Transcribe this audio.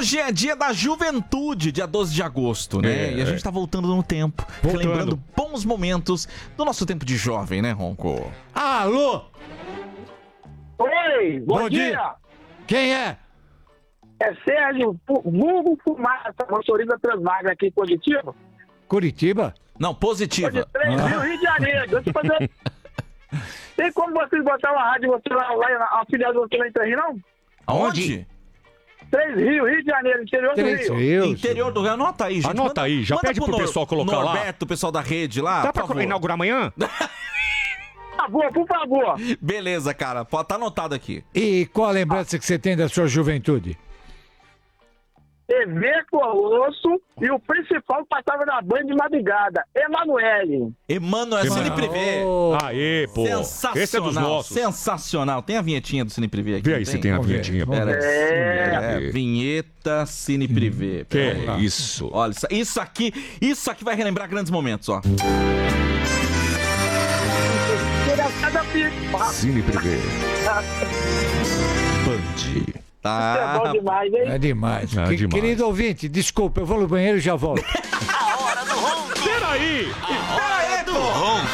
Hoje é dia da juventude, dia 12 de agosto, né? E a gente tá voltando no tempo, lembrando bons momentos do nosso tempo de jovem, né, Ronco? Alô? Oi, bom dia. Quem é? É Sérgio Vulgo Fumaça, motorista Transmagna aqui em Positivo. Curitiba? Não, positiva. De 3 Rio, Rio de Janeiro. Deixa eu fazer... Tem como vocês botar uma rádio você lá a filial de você lá em Três Rios, não? Aonde? 3 Rio, Rio de Janeiro, interior do Rio. Rios. Interior do Rio. Anota aí, gente. Anota aí, já pede pro pessoal colocar lá. Norberto, o pessoal da rede lá. Dá por pra favor. inaugurar amanhã? Por favor. Beleza, cara. Tá anotado aqui. E qual a lembrança que você tem da sua juventude? TV Colosso e o principal passava na Band de madrugada, Emanuele. Emanuel, Cine Privé. Aê, pô. Sensacional. Esse é dos nossos. Sensacional. Tem a vinhetinha do Cine Privé aqui? Vê aí se tem a vinhetinha. Pera aí. É. Vinheta Cine Privé. Que Pera aí. isso. Olha, isso aqui vai relembrar grandes momentos, ó. Cine Privé. Band. É bom demais, hein? É demais. Demais. Querido ouvinte, desculpa, eu vou no banheiro e já volto. Peraí! Pera aí, pô!